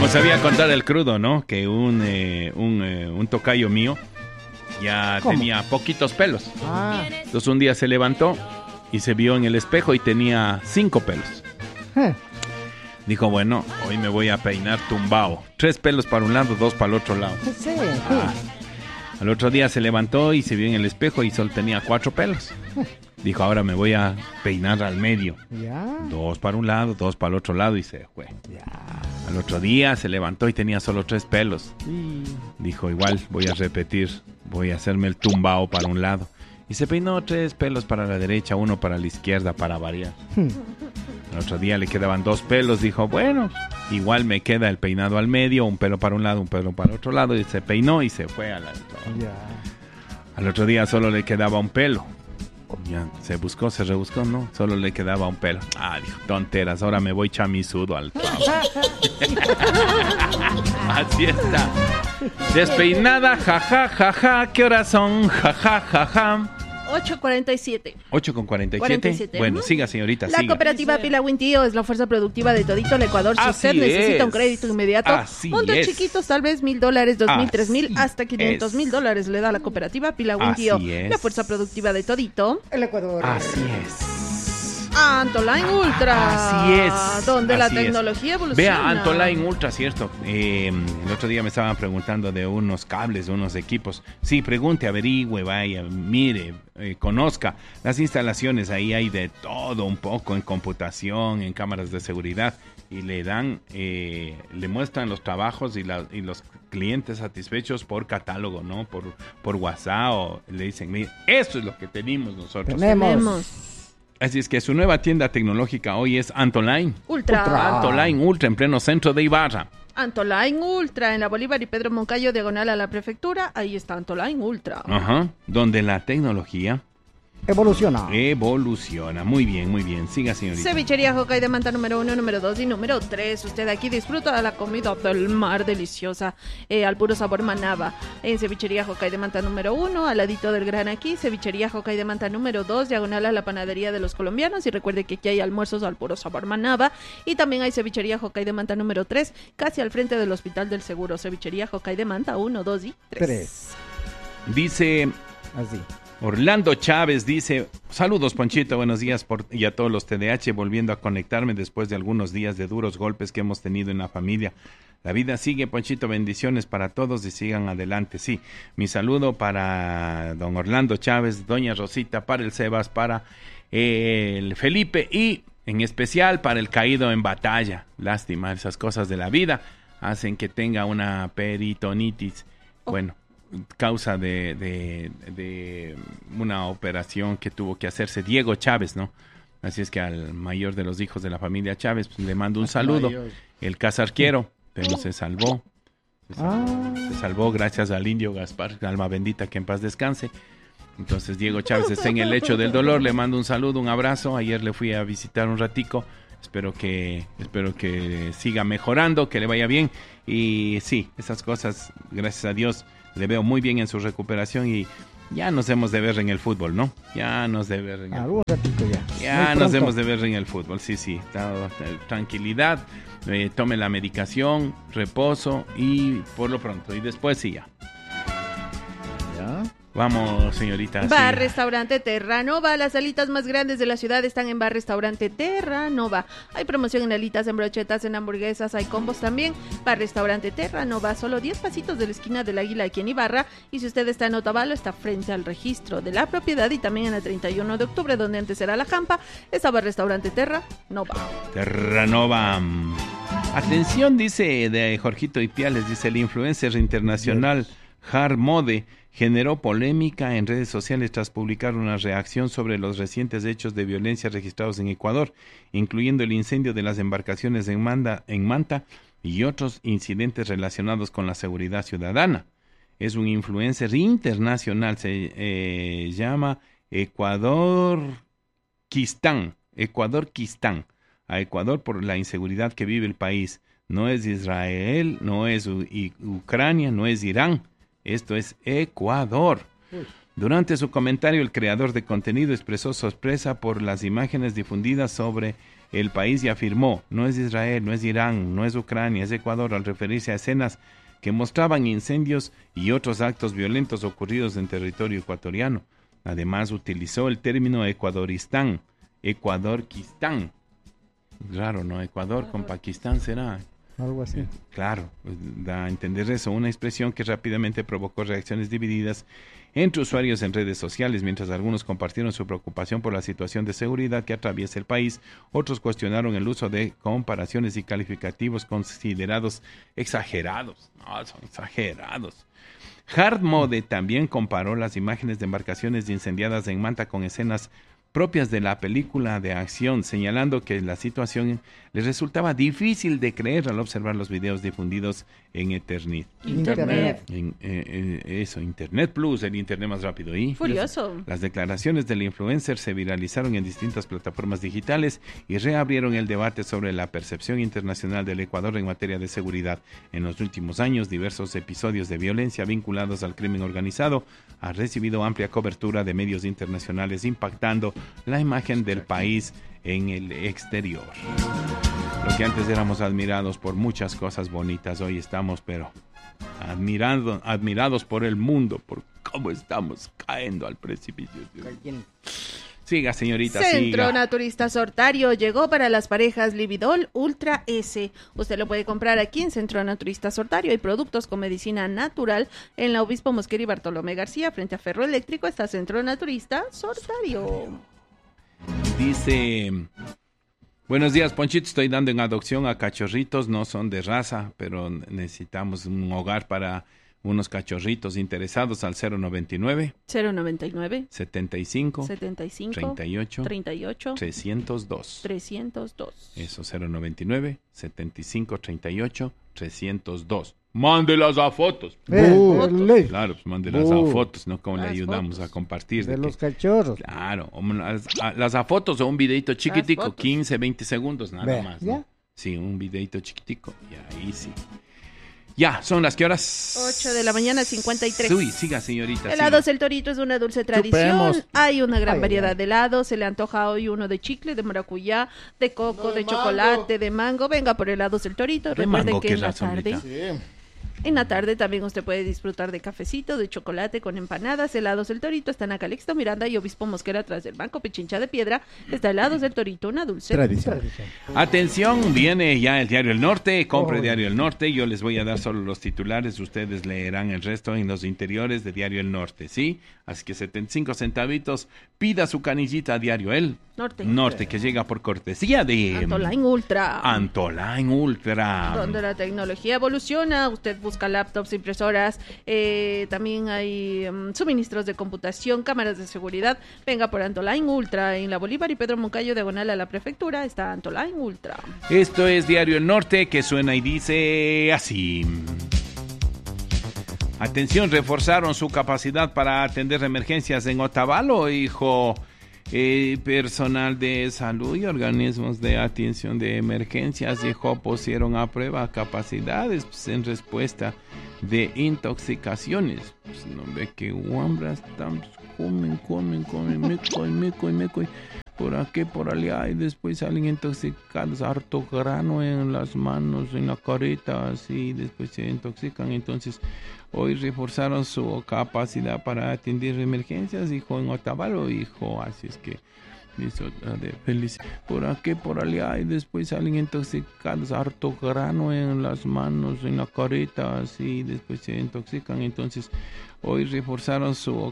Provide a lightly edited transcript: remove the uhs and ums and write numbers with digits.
Como sabía contar el crudo, ¿no? Que un tocayo mío ya tenía poquitos pelos. Entonces un día se levantó y se vio en el espejo y tenía 5 pelos. Dijo, bueno, hoy me voy a peinar tumbao. 3 pelos para un lado, 2 para el otro lado. Sí. Al otro día se levantó y se vio en el espejo y solo tenía 4 pelos. Dijo, ahora me voy a peinar al medio. 2 para un lado, 2 para el otro lado y se fue. Al otro día se levantó y tenía solo 3 pelos. Dijo, igual voy a repetir, voy a hacerme el tumbao para un lado. Y se peinó 3 pelos para la derecha, 1 para la izquierda para variar. Al otro día le quedaban 2 pelos. Dijo, bueno, igual me queda el peinado al medio, 1 pelo para un lado, 1 pelo para el otro lado. Y se peinó y se fue al Al otro día solo le quedaba 1 pelo. Ya se buscó, se rebuscó, no, solo le quedaba 1 pelo. Dijo, tonteras, ahora me voy chamisudo al trabajo. Así está. Despeinada, jaja, ¿qué horas son? Jaja. 8:47. 8:47. Bueno, siga, señorita. La cooperativa Pilagüín Tío es la fuerza productiva de todito el Ecuador. Si usted necesita un crédito inmediato, montos chiquitos, tal vez $1,000, $2,000, $3,000, hasta $500,000 le da la cooperativa Pilagüín Tío. La fuerza productiva de todito el Ecuador. Así es. Antoline Ultra. Así es. Donde la tecnología evoluciona. Vea, Antoline Ultra, cierto. El otro día me estaban preguntando de unos cables, de unos equipos. Sí, pregunte, averigüe, vaya, mire, conozca. Las instalaciones, ahí hay de todo un poco, en computación, en cámaras de seguridad. Y le dan, le muestran los trabajos y los clientes satisfechos por catálogo, ¿no? Por WhatsApp, o le dicen, mire, esto es lo que tenemos nosotros. Tenemos. Así es que su nueva tienda tecnológica hoy es Antoline Ultra. Antoline Ultra, en pleno centro de Ibarra. Antoline Ultra, en la Bolívar y Pedro Moncayo, diagonal a la prefectura. Ahí está Antoline Ultra. Ajá, donde la tecnología evoluciona. Muy bien. Siga, señorita. Cevichería Jocay de Manta número 1, número 2 y número 3. Usted aquí disfruta de la comida del mar deliciosa, al puro sabor manaba. En Cevichería Jocay de Manta número 1, al ladito del Gran Aquí. Cevichería Jocay de Manta número 2, diagonal a la panadería de los colombianos. Y recuerde que aquí hay almuerzos al puro sabor manaba. Y también hay Cevichería Jocay de Manta número 3, casi al frente del Hospital del Seguro. Cevichería Jocay de Manta 1, 2 y 3. Dice así. Orlando Chávez dice, saludos Ponchito, buenos días y a todos los TDH, volviendo a conectarme después de algunos días de duros golpes que hemos tenido en la familia. La vida sigue, Ponchito, bendiciones para todos y sigan adelante. Sí, mi saludo para don Orlando Chávez, doña Rosita, para el Sebas, para el Felipe y en especial para el caído en batalla. Lástima, esas cosas de la vida hacen que tenga una peritonitis. Bueno, causa de una operación que tuvo que hacerse Diego Chávez, ¿no? Así es que al mayor de los hijos de la familia Chávez pues, le mando un saludo. El casarquero, pero se salvó. Se salvó gracias al indio Gaspar, alma bendita, que en paz descanse. Entonces Diego Chávez está en el lecho del dolor, le mando un saludo, un abrazo. Ayer le fui a visitar un ratico. Espero que siga mejorando, que le vaya bien. Y sí, esas cosas, gracias a Dios, le veo muy bien en su recuperación y ya nos hemos de ver en el fútbol, ¿no? Ya nos de ver en el fútbol. Ya nos hemos de ver en el fútbol, sí. Tranquilidad, tome la medicación, reposo y por lo pronto. Y después sí ya. Vamos, señorita. Bar Restaurante Terranova. Las alitas más grandes de la ciudad están en Bar Restaurante Terranova. Hay promoción en alitas, en brochetas, en hamburguesas, hay combos también. Bar Restaurante Terranova, solo 10 pasitos de la esquina del Águila aquí en Ibarra. Y si usted está en Otavalo, está frente al registro de la propiedad y también en la 31 de octubre, donde antes era la Jampa, está Bar Restaurante Terranova. Terranova. Atención, dice de Jorgito Ipiales, dice el influencer internacional Hard Mode generó polémica en redes sociales tras publicar una reacción sobre los recientes hechos de violencia registrados en Ecuador, incluyendo el incendio de las embarcaciones en Manta y otros incidentes relacionados con la seguridad ciudadana. Es un influencer internacional, se llama Ecuador-Quistán, a Ecuador por la inseguridad que vive el país. No es Israel, no es Ucrania, no es Irán. Esto es Ecuador. Durante su comentario, el creador de contenido expresó sorpresa por las imágenes difundidas sobre el país ya afirmó, no es Israel, no es Irán, no es Ucrania, es Ecuador, al referirse a escenas que mostraban incendios y otros actos violentos ocurridos en territorio ecuatoriano. Además, utilizó el término Ecuadoristán, Ecuadorquistán. Raro, ¿no? Ecuador con Pakistán será. Algo así. Claro, da a entender eso, una expresión que rápidamente provocó reacciones divididas entre usuarios en redes sociales, mientras algunos compartieron su preocupación por la situación de seguridad que atraviesa el país, otros cuestionaron el uso de comparaciones y calificativos considerados exagerados. No, son exagerados. Hard Mode también comparó las imágenes de embarcaciones incendiadas en Manta con escenas propias de la película de acción, señalando que la situación les resultaba difícil de creer al observar los videos difundidos en Internet. Internet Plus, el Internet más rápido. Y furioso. Las declaraciones del influencer se viralizaron en distintas plataformas digitales y reabrieron el debate sobre la percepción internacional del Ecuador en materia de seguridad. En los últimos años, diversos episodios de violencia vinculados al crimen organizado han recibido amplia cobertura de medios internacionales, impactando la imagen del país en el exterior. Lo que antes éramos admirados por muchas cosas bonitas, hoy estamos, pero admirados por el mundo, por cómo estamos cayendo al precipicio. Siga, señorita, Centro siga. Naturista Sortario llegó para las parejas Lividol Ultra S. Usted lo puede comprar aquí en Centro Naturista Sortario. Hay productos con medicina natural en la Obispo Mosquera y Bartolomé García. Frente a Ferro Eléctrico está Centro Naturista Sortario. Dice: buenos días, Ponchito, estoy dando en adopción a cachorritos, no son de raza, pero necesitamos un hogar para unos cachorritos interesados al 099 75 38 302. Eso, 099 75 38 302. Mándelas a fotos. Claro, pues mándelas a fotos, ¿no? Como le ayudamos a compartir. De los cachorros. Claro, las a fotos o un videito chiquitico, 15, 20 segundos, nada más. ¿No? Sí, un videito chiquitico, y ahí sí. Ya, son las que horas. 8 de la mañana, 53. Uy, siga, señorita. Helados El Torito es una dulce tradición. Hay una gran variedad de helados. Se le antoja hoy uno de chicle, de maracuyá, de coco, de chocolate, de mango. Venga por Helados El Torito. Recuerde que en la tarde. En la tarde también usted puede disfrutar de cafecito, de chocolate con empanadas. Helados El Torito está en Calixto Miranda y Obispo Mosquera, atrás del Banco Pichincha de Piedra. Está Helados El Torito, una dulce tradición. Atención, viene ya el Diario El Norte. Compre Diario El Norte. Yo les voy a dar solo los titulares. Ustedes leerán el resto en los interiores de Diario El Norte, ¿sí? Así que 75 centavitos. Pida su canillita a Diario El Norte, que llega por cortesía de Antoline Ultra. Donde la tecnología evoluciona. Usted busca laptops, impresoras, también hay suministros de computación, cámaras de seguridad. Venga por Antoline Ultra en la Bolívar y Pedro Moncayo, diagonal a la prefectura, está Antoline Ultra. Esto es Diario El Norte, que suena y dice así: atención, reforzaron su capacidad para atender emergencias en Otavalo, hijo. Personal de salud y organismos de atención de emergencias, dijo, pusieron a prueba capacidades en respuesta de intoxicaciones. Pues no ve que guambras estamos, comen, meco, por aquí, por allá, y después salen intoxicados, harto grano en las manos, en la careta, así, después se intoxican. Entonces, hoy reforzaron su capacidad para atender emergencias, hijo, en Otavalo, hijo, así es que, feliz, por aquí, por allá, y después salen intoxicados, harto grano en las manos, en la careta, así, después se intoxican. Entonces, hoy reforzaron su